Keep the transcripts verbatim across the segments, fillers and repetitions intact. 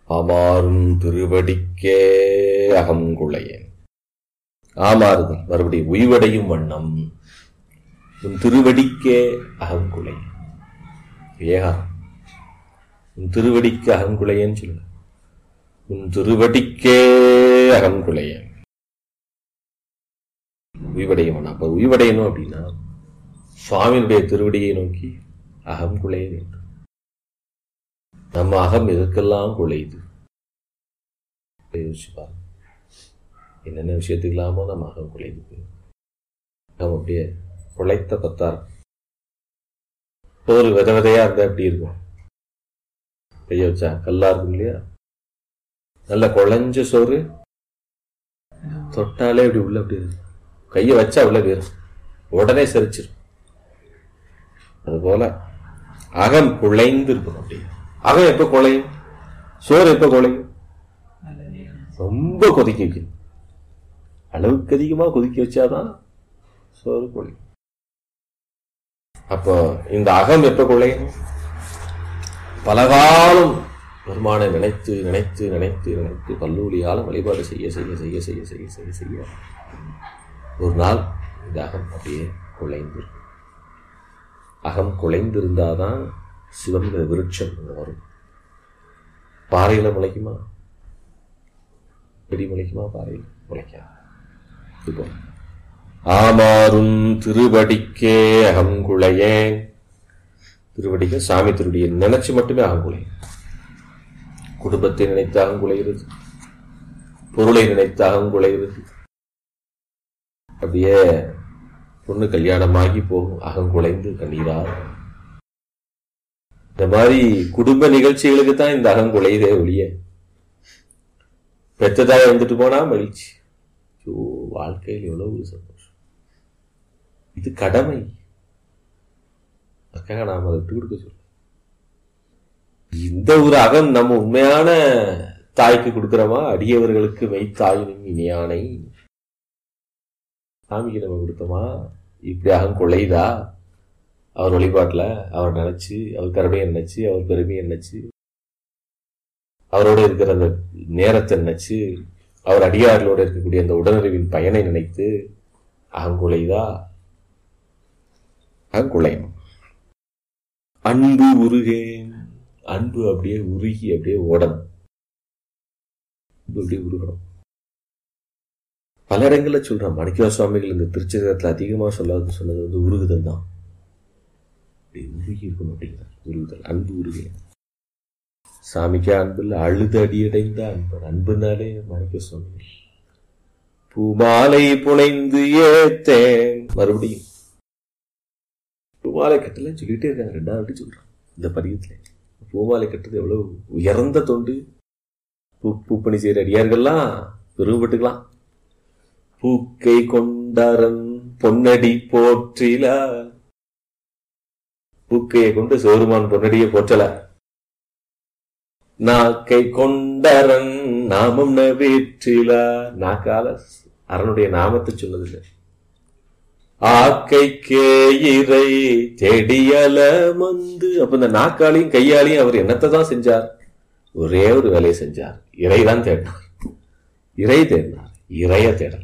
ஆமாறும் திருவடிக்கே அகங்குளையேன். ஆமாறுதல் மறுபடியும் உய்வடையும் வண்ணம் உன் திருவடிக்கே அகங்குளை. ஏகா உன் திருவடிக்கு அகங்குளையேன்னு சொல்லு. உன் திருவடிக்கே அகங்குளையேன் உய்வடையும் வண்ணம். அப்ப உய்வடையணும் அப்படின்னா சுவாமியினுடைய திருவடியை நோக்கி அகம் குலைய வேண்டும். நம்ம அகம் எதற்கெல்லாம் குலையுது யோசிச்சு பாருங்க. என்னென்ன விஷயத்துக்கு இல்லாமோ நம்ம அகம் குலையுது. நம்ம அப்படியே குலைத்த பத்தார் ஒரு வித விதையா இருந்தா எப்படி இருக்கும்? கைய வச்சா கல்லா இருக்கும் இல்லையா? நல்ல குழஞ்ச சோறு தொட்டாலே அப்படி உள்ள அப்படி இருக்கும். கைய வச்சா உள்ள போயிரும், உடனே செரிச்சிடும். அதுபோல அகம் குழைந்து இருக்கணும். அப்படி அகம் எப்ப குழையும்? சோறு எப்ப குழையும்? ரொம்ப கொதிக்க வைக்கணும். அளவுக்கு அதிகமா கொதிக்க வச்சாதான் சோறு குழையும். அப்போ இந்த அகம் எப்ப குழையும்? பலகாலம் பெருமானை நினைத்து நினைத்து நினைத்து நினைத்து பல்லூலியால வழிபாடு செய்ய செய்ய செய்ய செய்ய செய்ய செய்ய செய்ய ஒரு நாள் இந்த அகம் அப்படியே குழைந்து. அகம் குலைந்திருந்தாதான் சிவங்கிற விருட்சம் வரும். பாறையில முளைக்குமா? செடி முளைக்குமா? பாறையில் முளைக்கா. இப்போ ஆமாறும் திருவடிக்கே அகங்குளையே. திருவடிக்க சாமி திருவடியை நினைச்சு மட்டுமே அகங்குலை. குடும்பத்தை நினைத்து அகங்குலைகிறது, பொருளை நினைத்து அகங்குலைகிறது. அப்படியே பொண்ணு கல்யாணமாகி போகும் அகங்குலைந்து கண்ணீரா. இந்த மாதிரி குடும்ப நிகழ்ச்சிகளுக்கு தான் இந்த அகங்குலைதே ஒழிய பெற்றதாக வந்துட்டு போனா மகிழ்ச்சி. வாழ்க்கையில் எவ்வளவு ஒரு சந்தோஷம். இது கடமை. அதுக்காக நாம் அதை விட்டு கொடுக்க சொல்ல. இந்த ஒரு அகம் நம்ம உண்மையான தாய்க்கு கொடுக்கிறோமா? அடியவர்களுக்கு மெய்த்தாயினும் இனியானை சாமிக்கு நம்ம கொடுத்தோமா? இப்படி அகம் கொள்ளைதா? அவர் வழிபாட்டில் அவர் நினைச்சு, அவர் கருணையை நினைச்சு, அவர் பெருமையை நினைச்சு, அவரோட இருக்கிற அந்த நேரத்தை நினைச்சு, அவர் அடியார்களோட இருக்கக்கூடிய அந்த உடனறிவின் பயனை நினைத்து அகங்குலைதா? அகங்குலையும். அன்பு உருகேன். அன்பு அப்படியே உருகி அப்படியே ஓடணும். அப்படியே உருகணும். பல இடங்கள்ல சொல்றான் மாணிக்கவாசக சுவாமிகள். இந்த திருச்செந்தூரத்துல அதிகமா சொல்லாது சொன்னது வந்து உருகுதல் தான். உருகி இருக்கணும் அப்படிங்கிறார். உருகுதல், அன்பு உருகேன். சாமிக்கே அன்பு இல்லை, அழுது அடியடைந்த அன்பு. அன்புனாலே மாணிக்க சுவாமிகள் பூமாலை புனைந்து ஏத்தேன். மறுபடியும் பூமாலை கட்டல சொல்லிட்டே இருக்காங்க. ரெண்டாவது சொல்றான் இந்த பதிகத்துல. பூமாலை கட்டுறது எவ்வளவு உயர்ந்த தொண்டு. பூ பூப்பணி செய்யற அடியார்கள்லாம் பெருமைப்பட்டுக்கலாம். பூக்கை கொண்டாரன் பொன்னடி போற்றில. பூக்கையை கொண்டு சிவருமான் பொன்னடியை போற்றல. நாக்கை கொண்டரன் நாமம் நவேற்றில. நாக்கால அரனுடைய நாமத்தை சொன்னதில்லை. ஆக்கைக்கே இறை தெடியல மந்து. அப்ப இந்த நாக்காலையும் கையாலையும் அவர் என்னத்தை தான் செஞ்சார்? ஒரே ஒரு வேலையை செஞ்சார். இறைதான் தேடினார். இறை தேடினார், இறைய தேடல.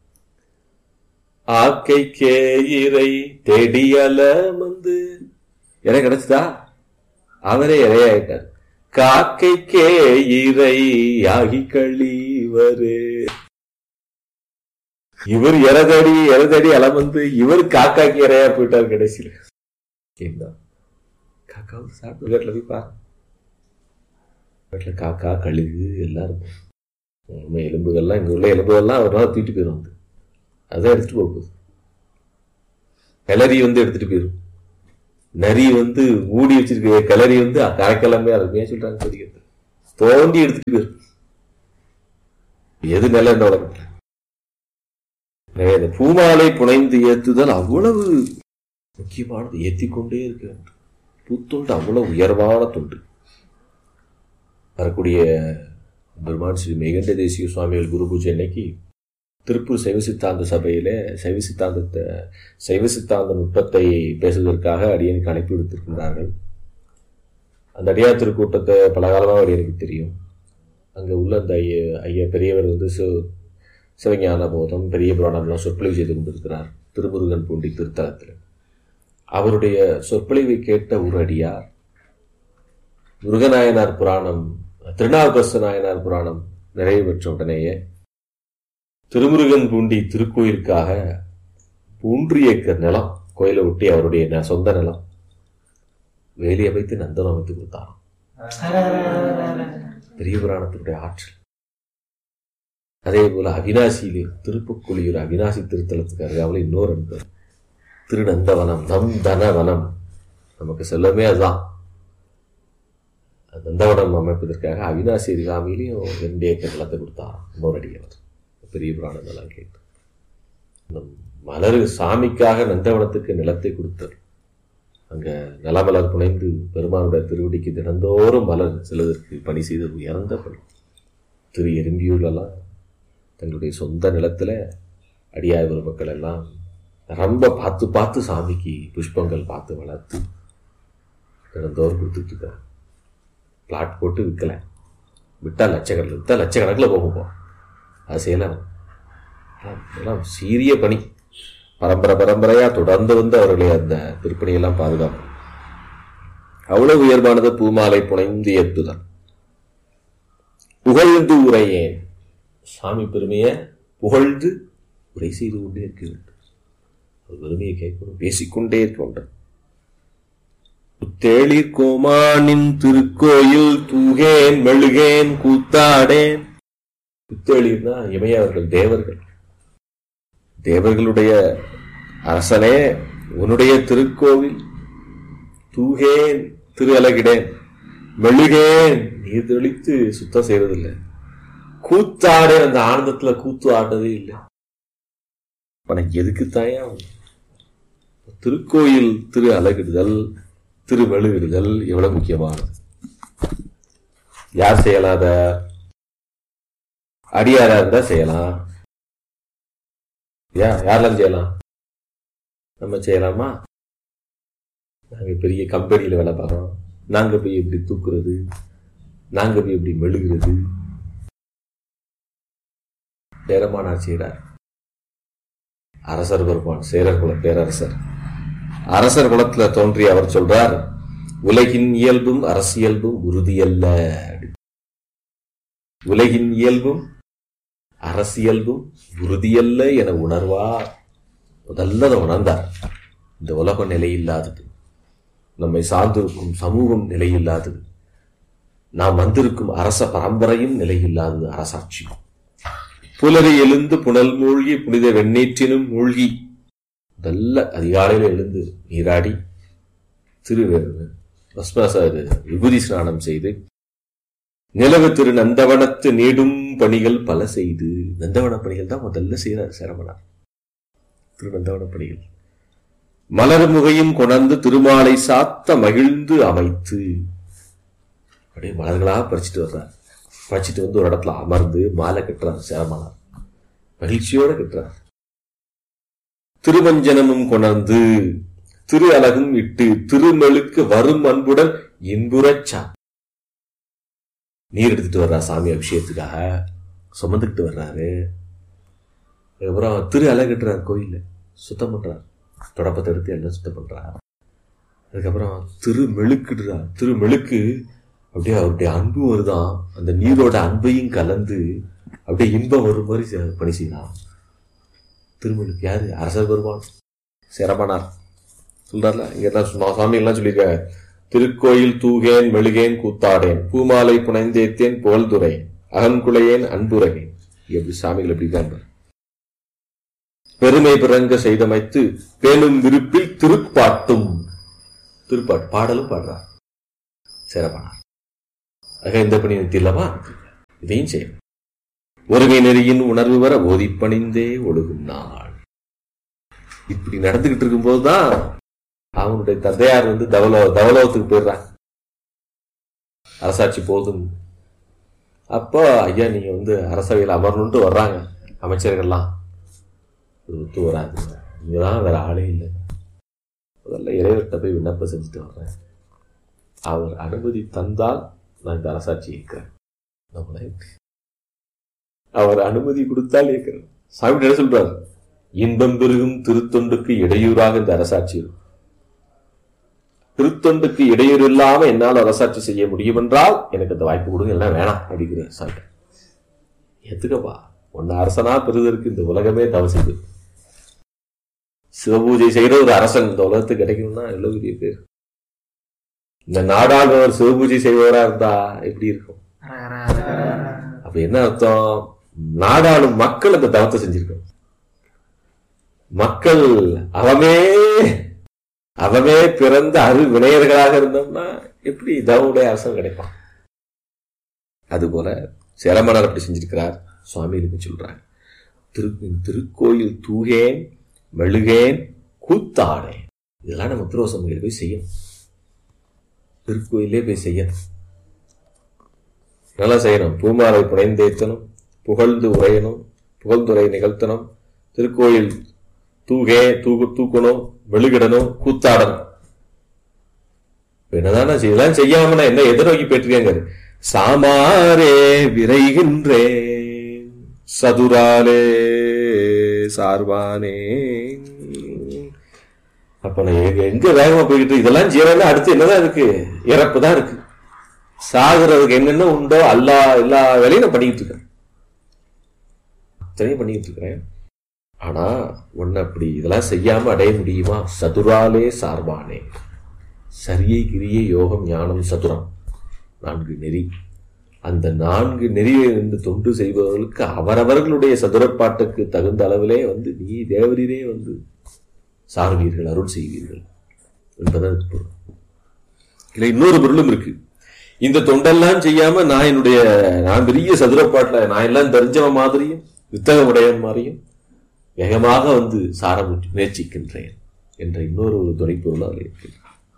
ஆக்கைக்கே இறை தெடியல மந்து. இறை கிடைச்சதா? அவரே இறையாயிட்டார். காக்கைக்கே இறை ஆகி கழிவரே. இவர் இறதடி இறதடி அலமந்து இவர் காக்காக்கு இறையா போயிட்டார் கடைசியில். காக்கா சாப்பிட்டு வீட்டுல போய் பாரு. வீட்டுல காக்கா கழுகு எல்லாம் இருக்கும். உண்மை எலும்புகள்லாம் இங்க உள்ள எலும்புகள்லாம் ஒரு நாள் தூக்கிட்டு போயிடும். வந்து அதான் எடுத்துட்டு போகுது. கிளறி வந்து எடுத்துட்டு போயிடும். நரி வந்து மூடி வச்சிருக்க கிளறி வந்து கரைக்கிழமை அருமையா சொல்றாங்க. படிக்கிறது தோண்டி எடுத்துட்டு போயிடும். எது நல்ல இந்த உலகத்துல. பூமாலை புனைந்து ஏத்துதல் அவ்வளவு முக்கியமானது. ஏத்திக்கொண்டே இருக்க வேண்டும். பூத்தொண்டு அவ்வளவு உயர்வான தொண்டு. வரக்கூடிய பெருமான் ஸ்ரீ மேகண்ட தேசிக சுவாமிகள் குரு பூஜை அன்னைக்கு திருப்பூர் சைவ சித்தாந்த சபையில சைவ சித்தாந்தத்தை சைவ சித்தாந்த நுட்பத்தை பேசுவதற்காக அடியனுக்கு அனுப்பி விடுத்திருக்கின்றார்கள். அந்த அடியார் திருக்கூட்டத்தை பல காலமாக அடியனுக்கு தெரியும். அங்கே உள்ள அந்த ஐய ஐயா பெரியவர் வந்து சிவ சிவஞான போதம் பெரிய புராணம்லாம் சொற்பொழிவு செய்து கொண்டிருக்கிறார் திருமுருகன் பூண்டி திருத்தலத்தில். அவருடைய சொற்பொழிவை கேட்ட ஒரு அடியார் முருகநாயனார் புராணம் திருநாவுக்கரசு நாயனார் புராணம் நிறைவு பெற்ற உடனேயே திருமுருகன் பூண்டி திருக்கோயிலுக்காக மூன்று ஏக்கர் நிலம் கோயிலை ஒட்டி அவருடைய சொந்த நிலம் வேலி அமைத்து நந்தனம் அமைத்து கொடுத்தாராம். பெரிய புராணத்தினுடைய ஆற்றல். அதே போல அவினாசியிலே திருப்புக்குழியூர் அவினாசி திருத்தலத்துக்கு அருகாமல் இன்னொரு அன்பர் திருநந்தவனம் நந்தனவனம், நமக்கு செல்லமே அதுதான். நந்தவனம் அமைப்பதற்காக அவினாசி அருகாமையிலையும் ரெண்டு ஏக்கர் நிலத்தை கொடுத்தாராம் இன்னொரு அடியவர். பெரிய புராணம் எல்லாம் கேட்டு மலர் சாமிக்காக நந்தவனத்துக்கு நிலத்தை கொடுத்தார். அங்க நிலமலர் புனைந்து பெருமானுடைய திருவடிக்கு தினந்தோறும் மலர் செல்வதற்கு பணி செய்து உயர்ந்த பணி. திரு எறும்பியூர்லாம் தங்களுடைய சொந்த நிலத்துல அடியார் பெருமக்கள் எல்லாம் ரொம்ப பார்த்து பார்த்து சாமிக்கு புஷ்பங்கள் பார்த்து வளர்த்து தினந்தோறும் கொடுத்துட்டு இருக்காங்க. பிளாட் போட்டு விற்கல, விட்டா லட்சக்கணக்கில் விற்றா லட்சக்கணக்கில் போகும். அது செய்யலாம். எல்லாம் சீரிய பணி. பரம்பரை பரம்பரையா தொடர்ந்து வந்து அவர்களை அந்த திருப்பணியெல்லாம் பாதுகாப்பு. அவ்வளவு உயர்வானது பூமாலை புனைந்து ஏற்றுதான் புகழ்ந்து உரையேன். சாமி பெருமையை புகழ்ந்து உரை செய்து கொண்டே இருக்க வேண்டும். ஒரு பெருமையை கேட்கணும், பேசிக்கொண்டே இருக்க வேண்டும். தேளிர் கோமானின் திருக்கோயில் தூகேன் மெழுகேன் கூத்தாடேன். புத்தேளிர்னா இமையவர்கள், தேவர்கள். தேவர்களுடைய அரசனே உன்னுடைய திருக்கோவில் தூகேன் திரு அலகிடேன் மெழுகேன் நீர் தெளித்து சுத்தம் செய்யறதில்லை, கூத்தாடே அந்த ஆனந்தத்துல கூத்து ஆடுறதே இல்லை. உனக்கு எதுக்குத்தாயா திருக்கோயில் திரு அலகிடுதல் திரு மெழுகிடுதல் எவ்வளவு முக்கியமானது. யார் செய்யலாத? அடியாரா இருந்தா செய்யலாம். யா யாரெல்லாம் செய்யலாம்? நம்ம செய்யலாமா? நாங்க பெரிய கம்பெனியில வேலை பார்க்கறோம், நாங்க போய் எப்படி தூக்குறது, நாங்க போய் எப்படி மெழுகிறது? பேரமானார் செய்கிறார். அரசர் பெருமான் சேரர் குல பேரரசர் அரசர் குலத்துல தோன்றிய அவர் சொல்றார், உலகின் இயல்பும் அரசியல்பும் உறுதியல்ல. உலகின் இயல்பும் அரசியல்பும் உறுதியல்ல என உணர்வார். முதல்ல அதை உணர்ந்தார். இந்த உலகம் நிலையில்லாதது, நம்மை சார்ந்திருக்கும் சமூகம் நிலையில்லாதது, நாம் வந்திருக்கும் அரச பரம்பரையும் நிலையில்லாதது, அரசாட்சி. புலரை எழுந்து புனல் மூழ்கி புனித வெண்ணீற்றினும் மூழ்கி நல்ல அதிகாலையில் எழுந்து நீராடி திரு பஸ்மசாரி விபூதி ஸ்நானம் செய்து நிலவு திரு நந்தவனத்து நீடும் பணிகள் பல செய்து. நந்தவன பணிகள் தான் முதல்ல செய்யறார் சேரமனார். திரு நந்தவன பணிகள் மலர் முகையும் கொணர்ந்து திருமாலை சாத்த மகிழ்ந்து அமைத்து அப்படியே மலர்களா பறிச்சுட்டு வர்றார். பறிச்சுட்டு வந்து ஒரு இடத்துல அமர்ந்து மாலை கட்டுறார் சேரமனார். மகிழ்ச்சியோட கட்டுறார். திருமஞ்சனமும் கொணர்ந்து திரு அலகும் இட்டு திருமெழுக்கு வரும் அன்புடன் இன்புறச்சா நீர் எடுத்துட்டு வர்றார். சாமி அபிஷேகத்துக்காக சுமந்துக்கிட்டு வர்றாரு. அதுக்கப்புறம் திரு அலகட்டுறார், கோயில சுத்தம் பண்றார், தொடப்பத்தை எடுத்து எல்லாம் சுத்தம் பண்றார். அதுக்கப்புறம் திரு மெழுக்குடுறார். திரு மெழுக்கு அப்படியே அவருடைய அன்பு வருதான், அந்த நீரோட அன்பையும் கலந்து அப்படியே இன்பம் வரும் மாதிரி பணி செய்யலாம். திருமெழுக்கு யாரு? அரசர் பெருமான் சேரமனார் சொல்றாருல. இங்க எல்லாம் சுவாமி எல்லாம் சொல்லியிருக்காங்க. திருக்கோயில் தூகேன் மெழுகேன் கூத்தாடேன் பூமாலை புனைந்தேத்தேன் புகழ்துறையேன் அகன்குலையேன் அன்புரையேன். எப்படி சாமிகள் எப்படி இருக்காங்க. பெருமை பிறங்க செய்தமைத்து பேணும் விருப்பில் திருப்பாட்டும், திருப்பாட்டு பாடலும் பாடுறார் சேரமனார். ஆக இந்த பணி நிறுத்திடலாமா? இதையும் செய்யணும். ஒருமை நெறியின் உணர்வு வர ஓதி பணிந்தே ஒழுகும் நாள். இப்படி நடந்துகிட்டு இருக்கும் போதுதான் அவனுடைய தந்தையார் வந்து தவலோ தவலோகத்துக்கு போயிடுறாங்க. அரசாட்சி போதும். அப்போ ஐயா நீங்க வந்து அரசவையில் அமரணும்ட்டு வர்றாங்க அமைச்சர்கள்லாம். ஒத்து வராது, இங்கதான் வேற ஆளே இல்லை. முதல்ல இறைவர்கிட்ட போய் விண்ணப்பம் செஞ்சுட்டு வர்றேன். அவர் அனுமதி தந்தால் நான் இந்த அரசாட்சி இருக்கிறேன். நம்மள அவர் அனுமதி கொடுத்தால் ஏற்கிறோம். சாமி என்ன சொல்றாரு? இன்பம் பெருகும் திருத்தொண்டுக்கு இடையூறாக இந்த அரசாட்சி இருக்கும். திருத்தொண்டுக்கு இடையூறு இல்லாம என்னால் அரசாட்சி செய்ய முடியும் என்றால் எனக்கு அந்த வாய்ப்பு கொடுங்க, எல்லாம் வேணாம் அப்படிங்கிறேன். சாமி எத்துக்கப்பா, ஒன்னு அரசனா பெறுவதற்கு இந்த உலகமே தவறு செய்து. சிவபூஜை செய்யற ஒரு அரசன் இந்த உலகத்துக்கு கிடைக்கணும்னா எவ்வளவு பெரிய பேர். இந்த நாடாளுவர் சிவபூஜை செய்வதா இருந்தா எப்படி இருக்கும்? அப்ப என்ன அர்த்தம்? நாடாளும் மக்கள் அந்த தவத்தை செஞ்சிருக்கோம். மக்கள் அவமே அவமே பிறந்த அரு வினையர்களாக இருந்தோம்னா எப்படி தவனுடைய அரசன் கிடைப்பான்? அதுபோல சேரமன்னர் அப்படி செஞ்சிருக்கிறார். சுவாமிகளுக்கு சொல்றாங்க, திரு திருக்கோயில் தூகேன் மெழுகேன் கூத்தாடேன். இதெல்லாம் நம்ம திருவசமையில போய் செய்யணும். திருக்கோயிலே போய் செய்யணும், நல்லா செய்யணும். பூமாலை புனைந்தேத்தனும், புகழ்ந்து உரையணும், புகழ்ந்துரை நிகழ்த்தணும், திருக்கோயில் தூகே தூக்கு தூக்கணும், மெழுகிடணும், கூத்தாடணும். என்னதான இதெல்லாம் செய்யாம நான் என்ன எதிர்நோக்கி போயிட்டிருக்கேங்க. சாமாரே விரைகின்றேன் சதுராலே சார்பானே. அப்ப நான் எங்க வேகமா போய்கிட்டு இதெல்லாம் ஜீவன அடுத்து என்னதான் இருக்கு? இறப்பு தான் இருக்கு. சாகுறதுக்கு என்னென்ன உண்டோ அல்லா எல்லா வேலையும் நான் பண்ணிக்கிட்டு இருக்கேன், அத்தனையும் பண்ணிக்கிட்டு இருக்கிறேன். ஆனா ஒன்னு அப்படி இதெல்லாம் செய்யாம அடைய முடியுமா? சதுராலே சார்பானே. சரியை கிரியை யோகம் ஞானம் சதுரம், நான்கு நெறி. அந்த நான்கு நெறியிலிருந்து தொண்டு செய்பவர்களுக்கு அவரவர்களுடைய சதுரப்பாட்டுக்கு தகுந்த அளவிலே வந்து நீ தேவரீரே வந்து சார்வீர்கள், அருள் செய்வீர்கள் என்பதன் பொருள். இல்லை, இன்னொரு பொருளும் இருக்கு. இந்த தொண்டெல்லாம் செய்யாம நான் என்னுடைய நான் பெரிய சதுரப்பாட்டுல நான் எல்லாம் தெரிஞ்சவன் மாதிரியும் வித்தக உடையவன் மாதிரியும் வேகமாக வந்து சார முயற்சிக்கின்றேன் என்ற இன்னொரு ஒரு துணைப்பொருள் அதில் இருக்கு.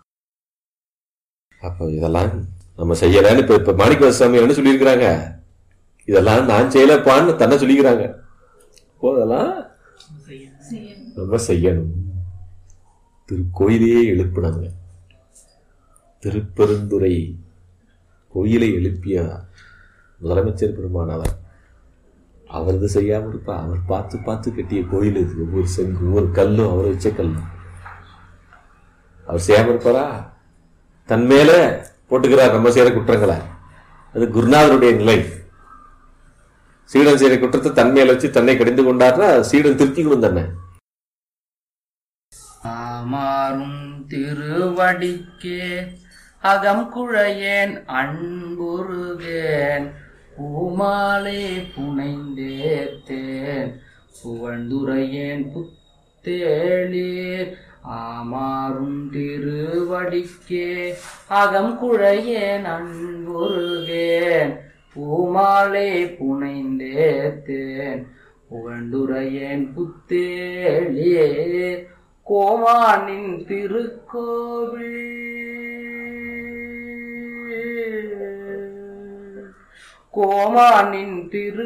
அப்போ இதெல்லாம் நம்ம செய்யலன்னு இப்ப இப்ப மாணிக்கவாசகர் என்ன சொல்லியிருக்கிறாங்க? இதெல்லாம் நான் செய்யலப்பான்னு தன்னை சொல்லிக்கிறாங்க. இப்போ அதெல்லாம் நம்ம செய்யணும். திருக்கோயிலையே எழுப்பினாங்க. திருப்பெருந்துறை கோயிலை எழுப்பிய முதலமைச்சர் பெருமானவர். அவரது செய்யாம இருப்பா? அவர் பார்த்து பார்த்து கட்டிய கோயில் இது. ஒவ்வொரு செங்கு ஒவ்வொரு கல்லும் அவர் வச்ச கல்லும். அவர் செய்யாம இருப்பாரா? தன் மேல போட்டுக்கிறார் நம்ம செய்யற குற்றங்களை. அது குருநாதருடைய நிலை. சீடன் செய்யற குற்றத்தை தன் மேல வச்சு தன்னை கடிந்து கொண்டார்னா சீடன் திருத்திக்கணும் தன்னை. ஆமாறும் திருவடிக்கே அகம் குழையேன் அன்புருகேன் பூமாலை புனைந்தேத்தேன் புகழ்ந்துரையேன் புத்தேளீர். ஆமாறும் திருவடிக்கே அகம் குழையேன் அன்புருகேன் பூமாலை புனைந்தேத்தேன் புகழ்ந்துரையேன் புத்தேளீர். கோமானின் திருக்கோவில் கோமானின் திரு